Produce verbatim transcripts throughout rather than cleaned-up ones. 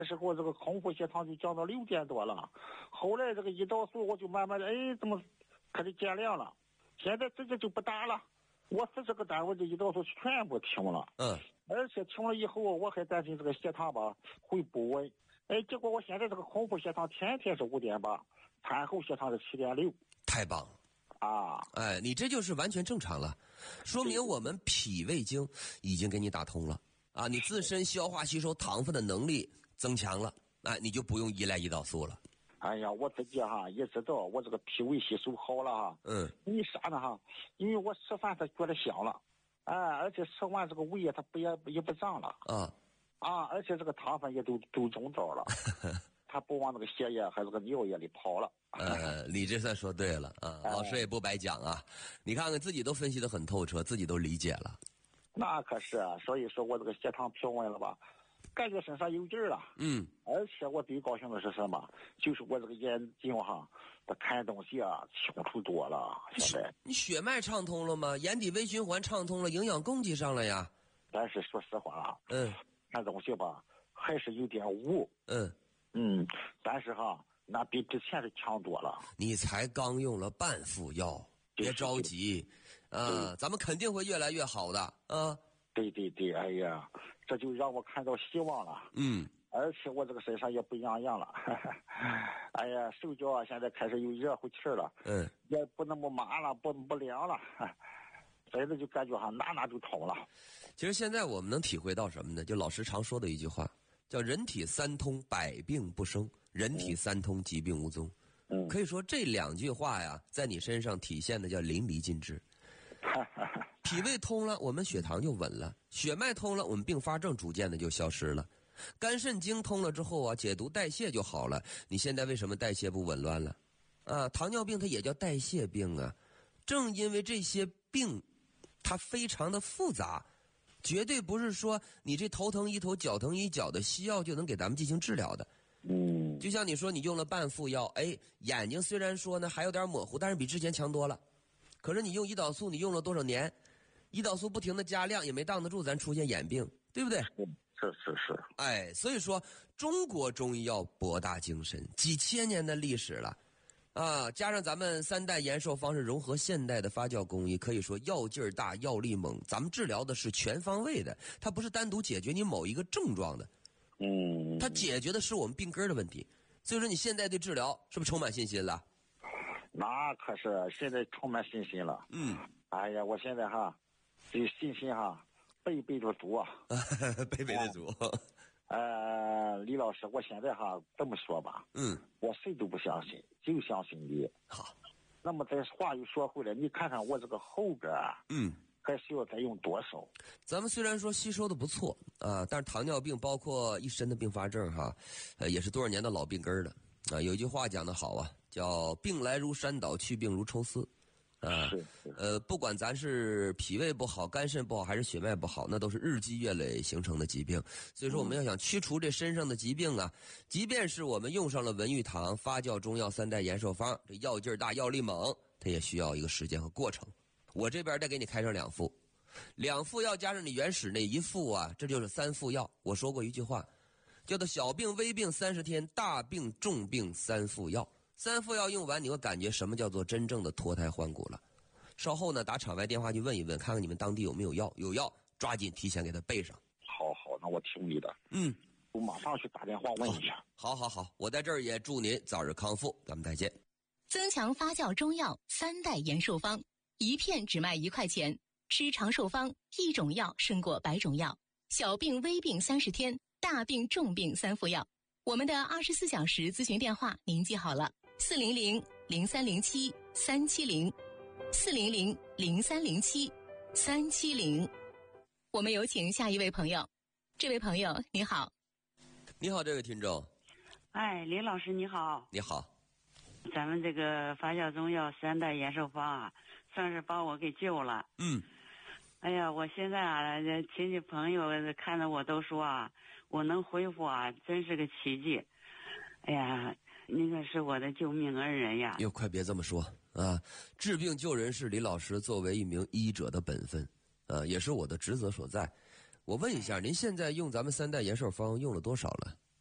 那时候这个空腹血糖就降到六点多了，后来这个胰岛素我就慢慢的，哎，怎么开始减量了？现在直接就不打了，我四十个单位的胰岛素全部停了。 嗯， 而且停了以后，我还担心这个血糖吧会不稳。哎，结果我现在这个空腹血糖天天是五点八，餐后血糖是七点六。 太棒了。 啊， 哎，你这就是完全正常了，说明我们脾胃经已经给你打通了啊，你自身消化吸收糖分的能力增强了，哎，你就不用依赖胰岛素了。 哎呀，我自己哈也知道我这个脾胃吸收好了哈。 嗯。 因为啥呢哈？因为我吃饭它觉得香了，哎，而且吃完这个胃它不也也不胀了。 啊。 啊，而且这个糖分也都都中招了，它不往那个血液还有这个尿液里跑了。 呃，你这算说对了啊，老师也不白讲啊，你看看自己都分析得很透彻，自己都理解了。 那可是啊，所以说我这个血糖平稳了吧，感觉身上有劲儿了。 嗯， 而且我最高兴的是什么？就是我这个眼睛哈，它看东西啊清楚多了。现在你血脉畅通了吗？眼底微循环畅通了，营养供给上了呀。 但是说实话啊， 嗯， 看东西吧还是有点雾。 嗯嗯，但是哈。那比之前是强多了。 你才刚用了半副药，别着急，啊，咱们肯定会越来越好的啊。 对对对，哎呀，这就让我看到希望了。 嗯， 而且我这个身上也不痒痒了，哎呀，手脚啊现在开始有热乎气了。 嗯， 也不那么麻了，不不凉了，真的就感觉哈哪哪就通了。 其实现在我们能体会到什么呢？就老师常说的一句话。叫人体三通，百病不生；人体三通，疾病无踪。嗯，可以说这两句话呀，在你身上体现的叫淋漓尽致。脾胃通了，我们血糖就稳了；血脉通了，我们并发症逐渐的就消失了；肝肾经通了之后啊，解毒代谢就好了。你现在为什么代谢不紊乱了？啊，糖尿病它也叫代谢病啊。正因为这些病，它非常的复杂。绝对不是说你这头疼一头脚疼一脚的西药就能给咱们进行治疗的。 嗯， 就像你说你用了半副药，哎，眼睛虽然说呢还有点模糊，但是比之前强多了。可是你用胰岛素你用了多少年，胰岛素不停的加量也没挡得住咱出现眼病，对不对？ 是是是。 哎，所以说中国中医药博大精深，几千年的历史了。啊，加上咱们三代延寿方是融合现代的发酵工艺，可以说药劲儿大，药力猛。咱们治疗的是全方位的，它不是单独解决你某一个症状的， 嗯， 它解决的是我们病根的问题。所以说，你现在对治疗是不是充满信心了？ 那可是现在充满信心了。 嗯， 哎呀，我现在哈，这信心哈倍倍的足啊， 倍倍的足。 呃，李老师，我现在哈这么说吧， 嗯， 我谁都不相信，就相信你。 好， 那么这话又说回来，你看看我这个后边啊， 嗯， 还需要再用多少？ 咱们虽然说吸收的不错啊，但是糖尿病包括一身的并发症哈，呃，也是多少年的老病根了啊。有一句话讲得好啊，叫病来如山倒，去病如抽丝。啊，呃，不管咱是脾胃不好、肝肾不好，还是血脉不好，那都是日积月累形成的疾病。所以说，我们要想驱除这身上的疾病啊，即便是我们用上了文玉堂发酵中药三代延寿方，这药劲儿大、药力猛，它也需要一个时间和过程。我这边再给你开上两副，两副药加上你原始那一副啊，这就是三副药。我说过一句话，叫做小病微病三十天，大病重病三副药。三副药用完，你会感觉什么叫做真正的脱胎换骨了。稍后呢，打场外电话去问一问，看看你们当地有没有药，有药抓紧提前给他备上。 好好，那我听你的。 嗯， 我马上去打电话问一下。 好好好，我在这儿也祝您早日康复，咱们再见。 增强发酵中药三代延寿方，一片只卖一块钱，吃长寿方，一种药胜过百种药。小病微病三十天，大病重病三副药。我们的二十四小时咨询电话您记好了。四零零零三零七三七零，四零零零三零七三七零。我们有请下一位朋友。这位朋友你好。 你好，这位听众。 哎，林老师你好。 你好。 咱们这个发酵中药三代延寿方啊，算是把我给救了。 嗯。 哎呀，我现在啊，亲戚朋友看着我都说啊，我能恢复啊，真是个奇迹。哎呀。您可是我的救命恩人呀！ 哟，快别这么说啊！治病救人是李老师作为一名医者的本分，啊，也是我的职责所在。我问一下，您现在用咱们三代延寿方用了多少了？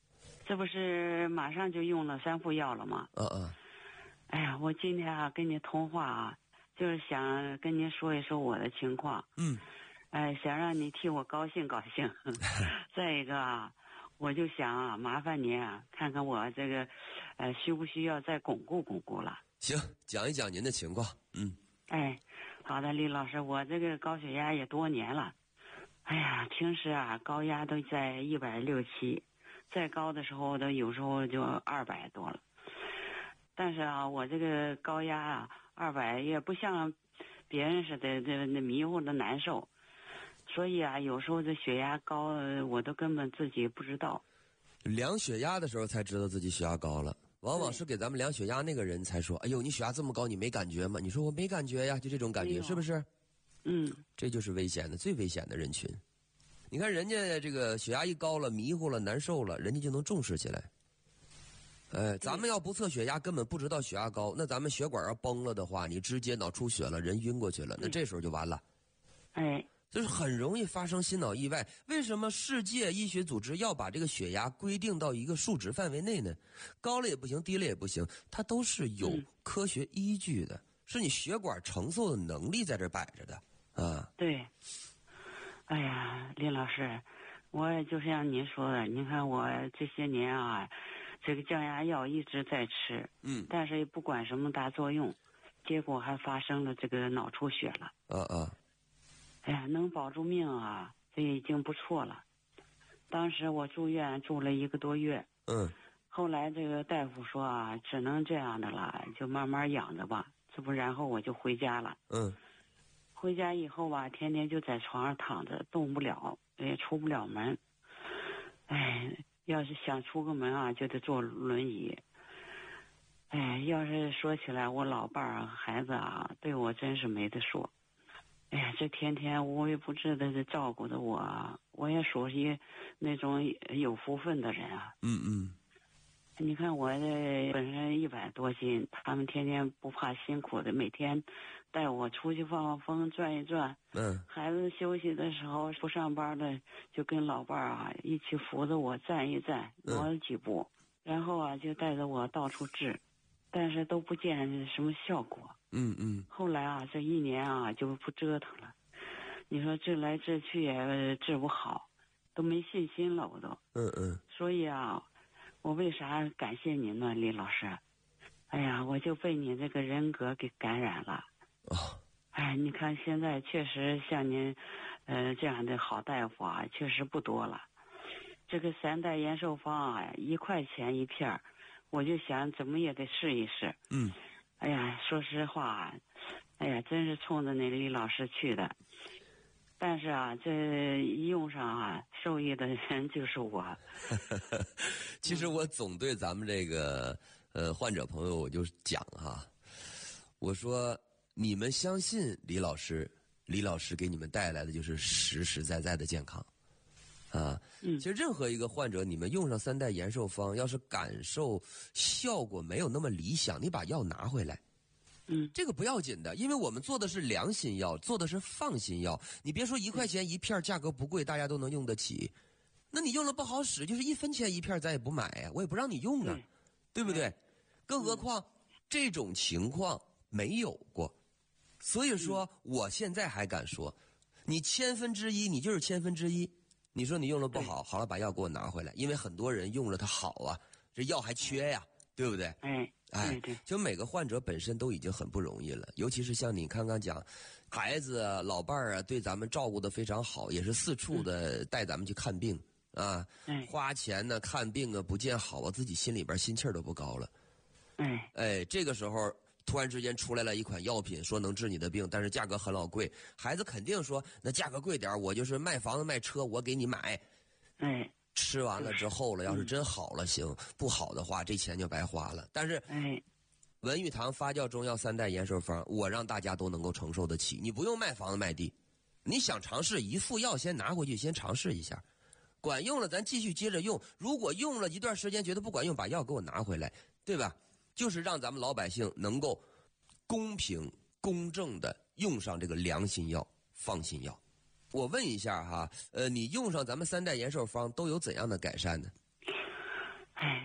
这不是马上就用了三副药了吗？ 嗯嗯。 哎呀，我今天啊跟你通话啊，就是想跟您说一说我的情况。 嗯。 哎，想让你替我高兴高兴。再一个啊，我就想啊，麻烦您啊，看看我这个，呃，需不需要再巩固巩固了？ 行，讲一讲您的情况。嗯。 哎，好的，李老师，我这个高血压也多年了。哎呀，平时啊高压都在一百六七，再高的时候都有时候就二百多了。但是啊，我这个高压啊二百也不像别人似的这那迷糊的难受。所以啊，有时候这血压高，我都根本自己不知道。 量血压的时候才知道自己血压高了，往往是给咱们量血压那个人才说：“哎呦，你血压这么高，你没感觉吗？”你说我没感觉呀，就这种感觉，哎、是不是？ 嗯， 这就是危险的，最危险的人群。你看人家这个血压一高了，迷糊了，难受了，人家就能重视起来。哎，咱们要不测血压，根本不知道血压高，那咱们血管要崩了的话，你直接脑出血了，人晕过去了，那这时候就完了。 哎。 就是很容易发生心脑意外。为什么世界医学组织要把这个血压规定到一个数值范围内呢？高了也不行，低了也不行，它都是有科学依据的，嗯、是你血管承受的能力在这摆着的啊。 对。哎呀，林老师，我也就像您说的，您看我这些年啊，这个降压药一直在吃， 嗯， 但是也不管什么大作用，结果还发生了这个脑出血了。 啊啊。 哎呀，能保住命啊，这已经不错了。当时我住院住了一个多月， 嗯， 后来这个大夫说啊，只能这样的了，就慢慢养着吧。这不，然后我就回家了。 嗯， 回家以后吧，天天就在床上躺着，动不了，也出不了门。哎，要是想出个门啊，就得坐轮椅。哎，要是说起来，我老伴儿啊、孩子啊，对我真是没得说。哎呀，这天天无微不至的照顾着我，我也属于那种有福分的人啊。 嗯嗯。 你看我这本身一百多斤，他们天天不怕辛苦的，每天带我出去放放风、转一转。 嗯。 孩子休息的时候不上班的，就跟老伴儿啊一起扶着我站一站，挪几步，嗯、然后啊就带着我到处治，但是都不见什么效果。 嗯嗯。 后来啊，这一年啊就不折腾了。你说治来治去也治不好，都没信心了，我都。 嗯嗯。 所以啊，我为啥感谢您呢，李老师？哎呀，我就被你这个人格给感染了。 哦。 哎，你看现在确实像您，呃，这样的好大夫啊，确实不多了。这个三代延寿方啊，一块钱一片，我就想怎么也得试一试。 嗯。 哎呀，说实话，哎呀，真是冲着那李老师去的。但是啊，这一用上啊，受益的人就是我。 其实我总对咱们这个呃患者朋友，我就讲哈，我说你们相信李老师，李老师给你们带来的就是实实在在的健康。啊， 嗯， 其实任何一个患者，你们用上三代延寿方，要是感受效果没有那么理想，你把药拿回来， 嗯， 这个不要紧的，因为我们做的是良心药，做的是放心药。你别说一块钱一片，价格不贵，大家都能用得起。那你用了不好使，就是一分钱一片，咱也不买呀，我也不让你用啊， 对， 对不对？更何况、嗯、这种情况没有过，所以说、嗯、我现在还敢说，你千分之一，你就是千分之一。你说你用了不好，好了，把药给我拿回来，因为很多人用了它好啊，这药还缺呀，对不对？ 哎， 哎， 对对， 就每个患者本身都已经很不容易了，尤其是像你刚刚讲，孩子啊、老伴儿啊，对咱们照顾得非常好，也是四处的带咱们去看病、嗯、啊，花钱呢看病啊不见好啊，自己心里边心气儿都不高了。 哎哎，这个时候突然之间出来了一款药品，说能治你的病，但是价格很老贵，孩子肯定说那价格贵点，我就是卖房子卖车，我给你买。 哎， 吃完了之后了，要是真好了行，不好的话这钱就白花了。但是， 哎， 文玉堂发酵中药三代延寿方，我让大家都能够承受得起，你不用卖房子卖地，你想尝试一副药先拿回去先尝试一下，管用了咱继续接着用，如果用了一段时间觉得不管用，把药给我拿回来，对吧？就是让咱们老百姓能够公平公正的用上这个良心药放心药。我问一下哈，呃，你用上咱们三代延寿方都有怎样的改善呢？ 哎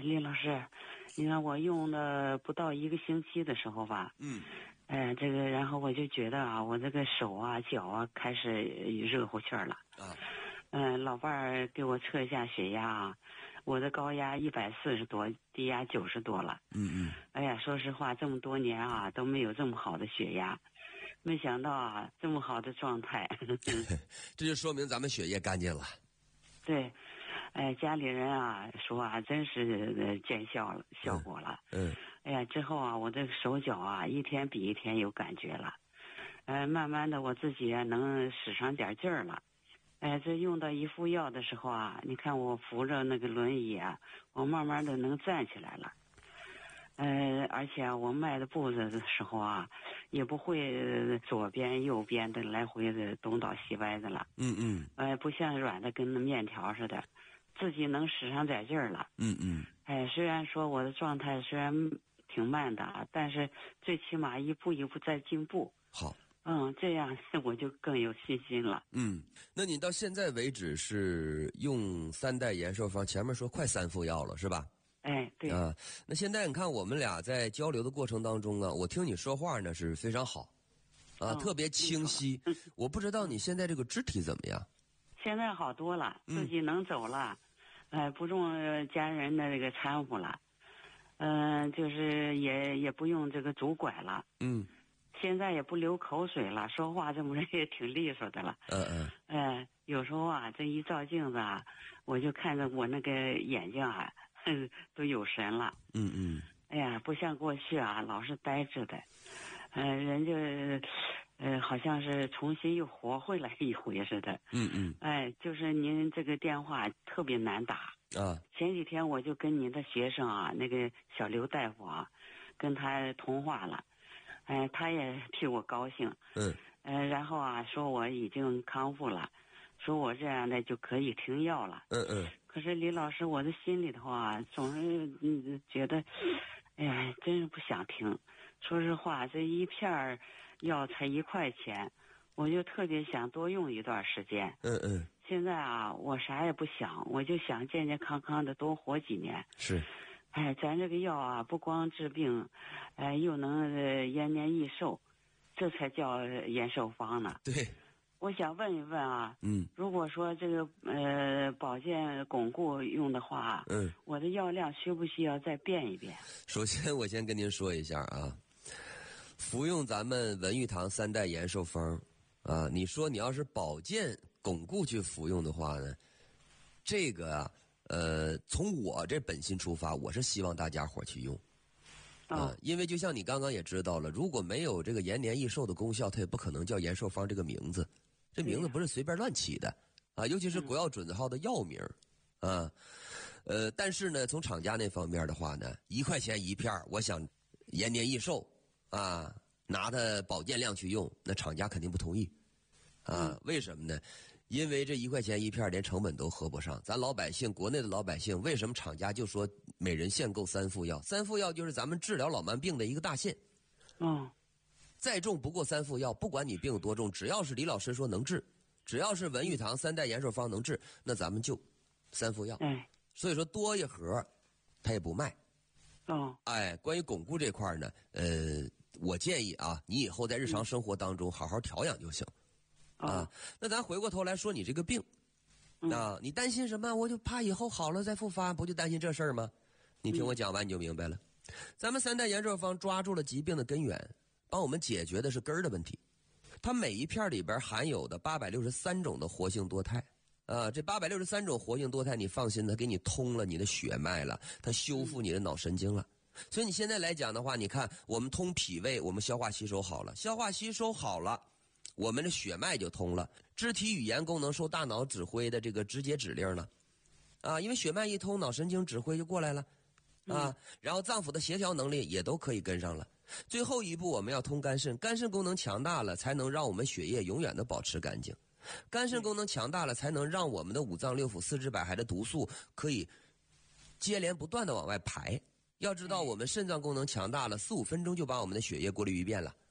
李老师，你看我用了不到一个星期的时候吧， 嗯， 哎、呃，这个然后我就觉得啊，我这个手啊、脚啊开始热乎气儿了。 啊， 嗯、呃，老伴儿给我测一下血压啊，我的高压一百四十多，低压九十多了。 嗯嗯。 哎呀，说实话，这么多年啊都没有这么好的血压，没想到啊这么好的状态。 这就说明咱们血液干净了。 对。哎，家里人啊说啊，真是呃见效了，效果了。 嗯。嗯哎呀，之后啊，我这个手脚啊，一天比一天有感觉了。呃，慢慢的我自己啊能使上点劲儿了。哎，这用到一副药的时候啊，你看我扶着那个轮椅啊，我慢慢的能站起来了。呃，而且啊，我迈的步子的时候啊，也不会左边右边的来回的东倒西歪的了。 嗯嗯。 呃，不像软的跟那面条似的。自己能使上点劲儿了。 嗯嗯。 哎，虽然说我的状态虽然挺慢的啊，但是最起码一步一步在进步。 好。 嗯，这样我就更有信心了。 嗯，那你到现在为止是用三代延寿方，前面说快三副药了是吧？ 哎，对。 啊，那现在你看我们俩在交流的过程当中啊，我听你说话呢是非常好，啊， 嗯、 特别清晰。 嗯、 我不知道你现在这个肢体怎么样？ 现在好多了，自己能走了。嗯、呃，不用家人的这个搀扶了，嗯、呃，就是也也不用这个拄拐了。 嗯。 现在也不流口水了，说话这么也挺利索的了。 嗯嗯。 呃，有时候啊，这一照镜子啊，我就看着我那个眼睛啊，哼，都有神了。 嗯嗯。 哎呀，不像过去啊，老是呆着的，呃，人就，呃，好像是重新又活回来一回似的。 嗯嗯。 哎，就是您这个电话特别难打。 啊。 前几天我就跟您的学生啊，那个小刘大夫啊，跟他通话了。哎，他也替我高兴。 嗯。 呃，然后啊，说我已经康复了，说我这样的就可以停药了。 嗯嗯。 可是李老师，我的心里头啊，总是嗯觉得，哎呀，真是不想停。说实话，这一片药才一块钱，我就特别想多用一段时间。 嗯嗯。 现在啊，我啥也不想，我就想健健康康的多活几年。 是。 哎，咱这个药啊，不光治病，哎，又能呃延年益寿，这才叫延寿方呢。 对。 我想问一问啊， 嗯， 如果说这个呃保健巩固用的话， 嗯， 我的药量需不需要再变一变？ 首先，我先跟您说一下啊，服用咱们文玉堂三代延寿方啊，你说你要是保健巩固去服用的话呢，这个啊。呃，从我这本心出发，我是希望大家伙去用，啊、呃，因为就像你刚刚也知道了，如果没有这个延年益寿的功效，它也不可能叫延寿方这个名字，这名字不是随便乱起的啊，尤其是国药准字号的药名，啊，呃，但是呢，从厂家那方面的话呢，一块钱一片，我想延年益寿啊，拿它保健量去用，那厂家肯定不同意，啊，为什么呢？因为这一块钱一片连成本都合不上，咱老百姓，国内的老百姓，为什么厂家就说每人限购三副药？三副药就是咱们治疗老慢病的一个大限。 嗯， 再重不过三副药，不管你病有多重，只要是李老师说能治，只要是文玉堂三代延寿方能治，那咱们就三副药。 哎， 所以说多一盒，他也不卖。 哦， 哎，关于巩固这块呢，呃，我建议啊，你以后在日常生活当中好好调养就行。啊，那咱回过头来说你这个病，啊，你担心什么？我就怕以后好了再复发，不就担心这事儿吗？你听我讲完你就明白了。咱们三代延寿方抓住了疾病的根源，帮我们解决的是根儿的问题。它每一片里边含有的八百六十三种的活性多肽，啊，这八百六十三种活性多肽，你放心，它给你通了你的血脉了，它修复你的脑神经了。所以你现在来讲的话，你看我们通脾胃，我们消化吸收好了，消化吸收好了。我们的血脉就通了，肢体语言功能受大脑指挥的这个直接指令了，啊，因为血脉一通，脑神经指挥就过来了，啊，然后脏腑的协调能力也都可以跟上了。最后一步我们要通肝肾，肝肾功能强大了，才能让我们血液永远的保持干净，肝肾功能强大了，才能让我们的五脏六腑、四肢百骸的毒素可以接连不断的往外排。要知道我们肾脏功能强大了，四五分钟就把我们的血液过滤一遍了。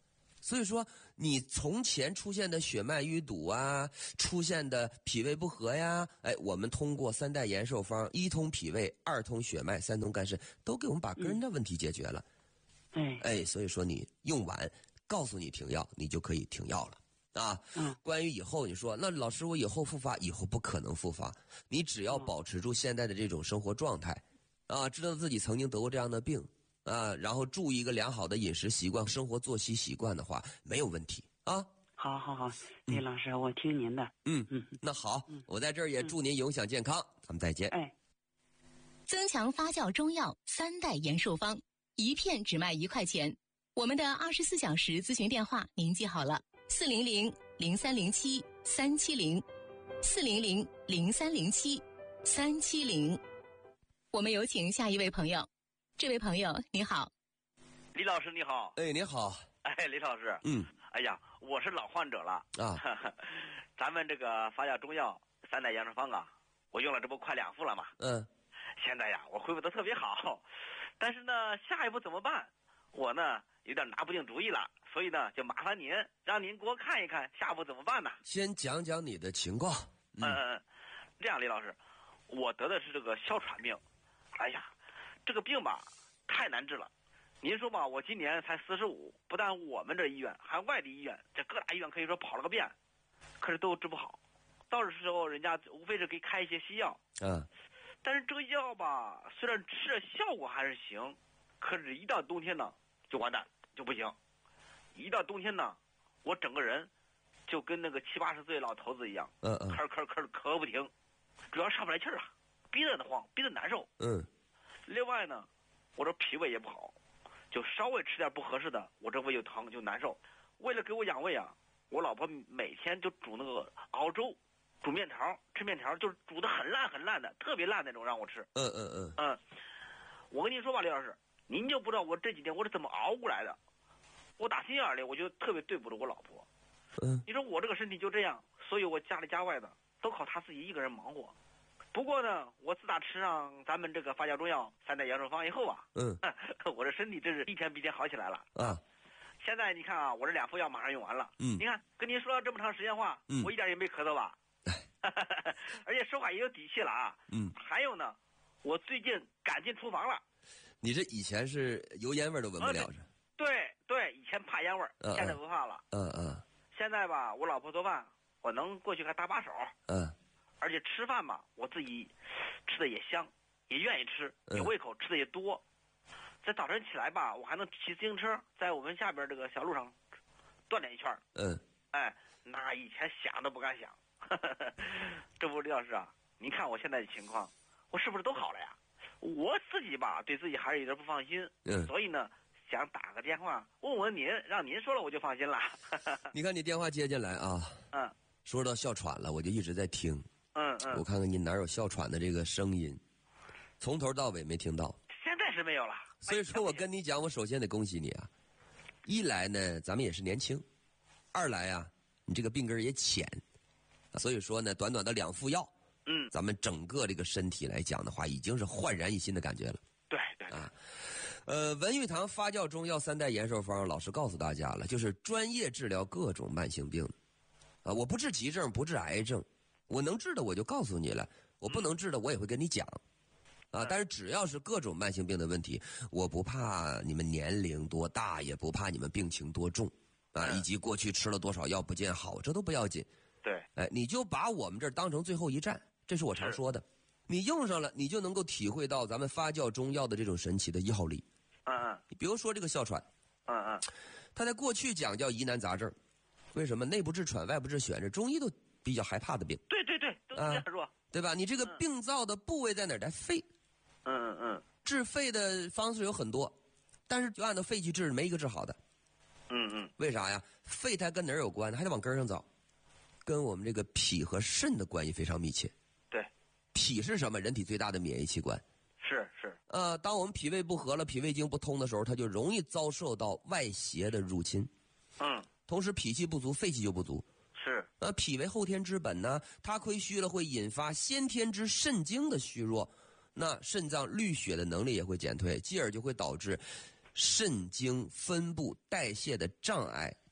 所以说，你从前出现的血脉淤堵啊，出现的脾胃不和呀，哎，我们通过三代延寿方，一通脾胃，二通血脉，三通肝肾，都给我们把根儿的问题解决了。 嗯、 哎，所以说你用完，告诉你停药，你就可以停药了。啊， 嗯， 关于以后你说，那老师我以后复发，以后不可能复发，你只要保持住现在的这种生活状态，啊，知道自己曾经得过这样的病。啊，然后注意一个良好的饮食习惯、生活作息习惯的话，没有问题啊。 好好好，李老师，嗯、我听您的。 嗯嗯，那好，嗯、我在这儿也祝您永享健康，嗯、咱们再见。 哎， 增强发酵中药三代延寿方，一片只卖一块钱。我们的二十四小时咨询电话您记好了：四零零零三零七三七零，四零零零三零七三七零。我们有请下一位朋友。这位朋友你好。 李老师你好。 哎，你好。 哎，李老师。 嗯。 哎呀，我是老患者了啊。 咱们这个发酵中药三代延寿方啊，我用了这不快两副了嘛。 嗯。 现在呀，我恢复得特别好，但是呢，下一步怎么办？我呢有点拿不定主意了，所以呢，就麻烦您，让您给我看一看下一步怎么办呢？ 先讲讲你的情况。 嗯嗯，这样，李老师，我得的是这个哮喘病。哎呀。这个病吧，太难治了。您说吧，我今年才四十五，不但我们这医院，还外地医院，这各大医院可以说跑了个遍，可是都治不好。到的时候，人家无非是给开一些西药。 嗯。 但是这个药吧，虽然吃着效果还是行，可是一到冬天呢，就完蛋，就不行。一到冬天呢，我整个人就跟那个七八十岁老头子一样， 嗯嗯， 咳咳咳咳不停，主要上不来气儿啊，逼得慌，逼得难受。 嗯。 另外呢，我这脾胃也不好，就稍微吃点不合适的，我这胃就疼就难受。为了给我养胃啊，我老婆每天就煮那个熬粥，煮面条，吃面条，就是煮的很烂很烂的，特别烂那种让我吃。 嗯嗯嗯嗯，我跟您说吧，李老师，您就不知道我这几天我是怎么熬过来的。我打心眼里我就特别对不住我老婆。 嗯， 你说我这个身体就这样，所以我家里家外的都靠她自己一个人忙活。不过呢，我自打吃上咱们这个发酵中药三代延寿方以后啊， 嗯， 我这身体真是一天比一天好起来了啊。 现在你看啊，我这两副药马上用完了， 嗯， 你看跟您说了这么长时间话， 嗯， 我一点也没咳嗽吧，而且说话也有底气了啊， 嗯， 还有呢，我最近赶进厨房了。 你这以前是油烟味都闻不了着、 呃、对对，以前怕烟味儿、嗯，现在不怕了。 嗯嗯。 现在吧，我老婆做饭，我能过去给她搭把手。 嗯。 而且吃饭吧，我自己吃的也香，也愿意吃，有胃口，吃的也多。在早晨起来吧，我还能骑自行车在我们下边这个小路上锻炼一圈。 嗯。 哎，那以前想都不敢想。这不，李老师啊，您看我现在的情况，我是不是都好了呀？我自己吧，对自己还是有点不放心。 嗯。 所以呢，想打个电话问问您，让您说了我就放心了。 你看你电话接进来啊。 嗯。 说到哮喘了，我就一直在听。 嗯嗯， 我看看你哪有哮喘的这个声音，从头到尾没听到。 现在是没有了。 所以说我跟你讲，我首先得恭喜你啊！一来呢，咱们也是年轻；二来啊，你这个病根也浅，所以说呢，短短的两副药， 嗯， 咱们整个这个身体来讲的话，已经是焕然一新的感觉了。 对对啊，呃，文玉堂发酵中药三代延寿方，老师告诉大家了，就是专业治疗各种慢性病，啊，我不治急症，不治癌症。我能治的我就告诉你了，我不能治的我也会跟你讲，啊！但是只要是各种慢性病的问题，我不怕你们年龄多大，也不怕你们病情多重，啊，以及过去吃了多少药不见好，这都不要紧。 对， 哎，你就把我们这儿当成最后一站，这是我常说的。你用上了，你就能够体会到咱们发酵中药的这种神奇的药力。 嗯嗯。 你比如说这个哮喘， 嗯嗯， 它在过去讲叫疑难杂症，为什么？内部治喘，外部治癣，这中医都比较害怕的病。 对对对，都是这样说、啊， 对吧？你这个病灶的部位在哪儿？在肺。 嗯嗯嗯。 治肺的方式有很多，但是就按照肺去治，没一个治好的。 嗯嗯。 为啥呀？肺它跟哪儿有关呢？还得往根上找，跟我们这个脾和肾的关系非常密切。 对。 脾是什么？人体最大的免疫器官。 是是。 呃，当我们脾胃不和了，脾胃经不通的时候，它就容易遭受到外邪的入侵。 嗯。 同时，脾气不足，肺气就不足。 是， 呃，脾为后天之本呢，它亏虚了会引发先天之肾精的虚弱，那肾脏滤血的能力也会减退，继而就会导致肾精分布代谢的障碍，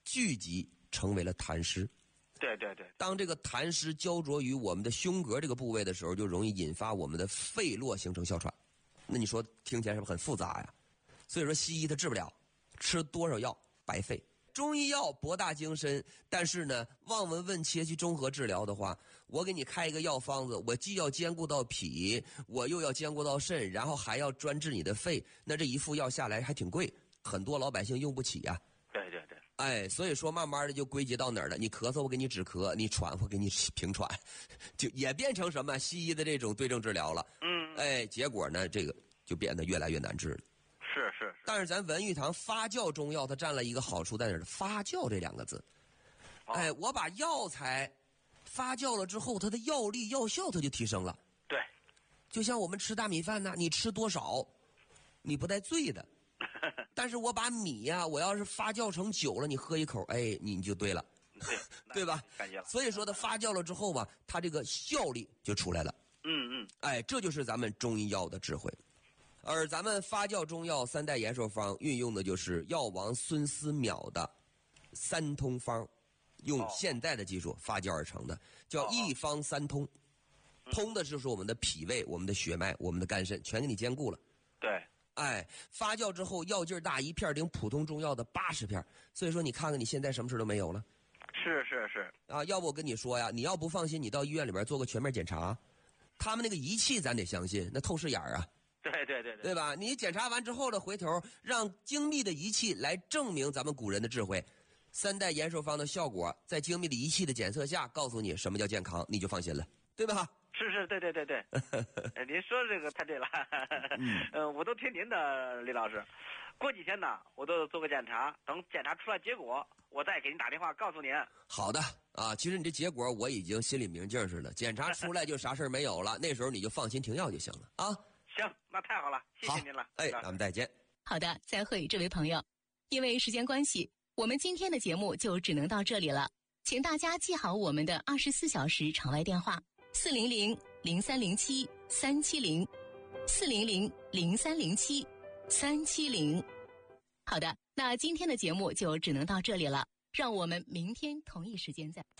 聚集成为了痰湿。 对对对， 当这个痰湿焦灼于我们的胸膈这个部位的时候，就容易引发我们的肺络形成哮喘。那你说听起来是不是很复杂呀？所以说西医它治不了，吃多少药白费。中医药博大精深，但是呢，望闻问切去综合治疗的话，我给你开一个药方子，我既要兼顾到脾，我又要兼顾到肾，然后还要专治你的肺，那这一副药下来还挺贵，很多老百姓用不起呀、 啊。对对对。 哎，所以说慢慢的就归结到哪儿了？你咳嗽我给你止咳，你喘我给你平喘，就也变成什么西医的这种对症治疗了。 嗯。哎， 结果呢，这个就变得越来越难治了。 是是是。 但是咱文玉堂发酵中药它占了一个好处在哪儿？发酵这两个字。 哦、 哎，我把药材发酵了之后，它的药力药效它就提升了。 对。 就像我们吃大米饭呢，你吃多少，你不带醉的。但是我把米呀、啊，我要是发酵成酒了，你喝一口，哎，你就对了， 对对吧？ 感觉了。 所以说它发酵了之后吧，它这个效力就出来了。 嗯嗯。 哎，这就是咱们中医药的智慧。而咱们发酵中药三代延寿方运用的就是药王孙思邈的三通方，用现代的技术发酵而成的，叫一方三通。通的就是我们的脾胃、我们的血脉、我们的肝肾，全给你兼顾了。 对。 哎，发酵之后药劲儿大，一片顶普通中药的八十片。所以说你看看你现在什么事都没有了。 是是是。 啊，要不我跟你说呀，你要不放心，你到医院里边做个全面检查，他们那个仪器咱得相信，那透视眼儿啊。 对对对对。 对吧？你检查完之后了，回头让精密的仪器来证明咱们古人的智慧。三代延寿方的效果，在精密的仪器的检测下，告诉你什么叫健康，你就放心了，对吧？ 是是，对对对对，您说这个太对了，嗯、呃，我都听您的，李老师。过几天呢，我都做个检查，等检查出来结果，我再给您打电话告诉您。 好的啊，其实你这结果我已经心里明镜似的，检查出来就啥事没有了，那时候你就放心停药就行了啊。 行，那太好了，谢谢您了。 哎，咱们再见。 好的，再会，这位朋友。因为时间关系，我们今天的节目就只能到这里了，请大家记好我们的二十四小时场外电话。四零零零三零七三七零，四零零零三零七三七零。好的，那今天的节目就只能到这里了，让我们明天同一时间再。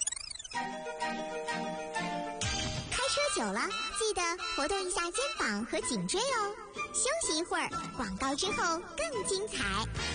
开车久了，记得活动一下肩膀和颈椎哦。休息一会儿，广告之后更精彩。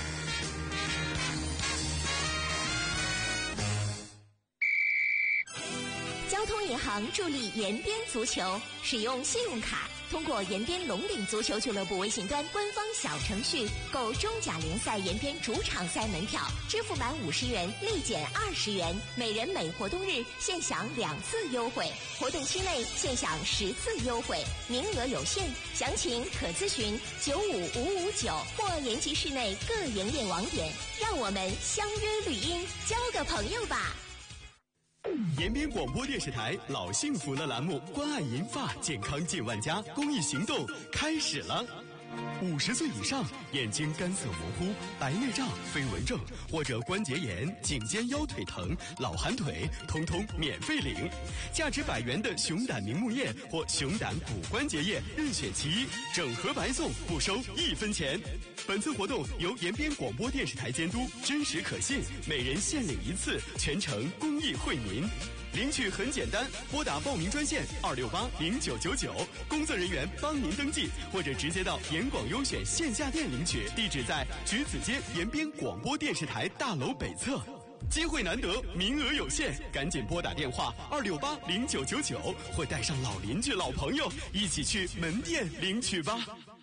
交通银行助力延边足球，使用信用卡，通过延边龙岭足球俱乐部微信端官方小程序购中甲联赛延边主场赛门票，支付满五十元立减二十元，每人每活动日现享两次优惠，活动期内现享十次优惠，名额有限，详情可咨询九五五五九或延吉市内各营业网点。让我们相约绿茵，交个朋友吧。 延边广播电视台老幸福了栏目，关爱银发健康近万家公益行动开始了。五十岁以上眼睛干涩模糊、白内障、飞蚊症或者关节炎、颈肩腰腿疼、老寒腿，通通免费领。价值百元的熊胆明目液或熊胆骨关节液任选其一，整盒白送，不收一分钱。本次活动由延边广播电视台监督，真实可信，每人限领一次，全程公益惠民。领取很简单，拨打报名专线二六八零九九九，工作人员帮您登记，或者直接到延广优选线下店领取，地址在橘子街延边广播电视台大楼北侧。机会难得，名额有限，赶紧拨打电话二六八零九九九，或带上老邻居、老朋友一起去门店领取吧。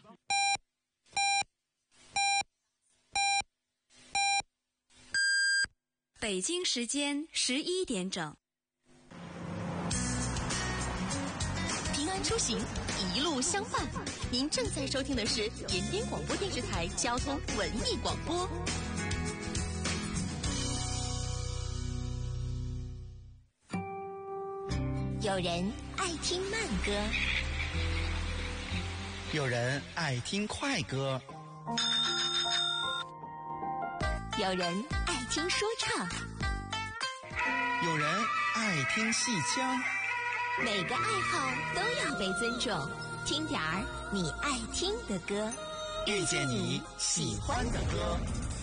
北京时间十一点整。 平安出行，一路相伴。您正在收听的是延边广播电视台交通文艺广播。 有人爱听慢歌， 有人爱听快歌， 有人爱听说唱， 有人爱听戏腔。 每个爱好都要被尊重，听点儿你爱听的歌， 遇见你喜欢的歌。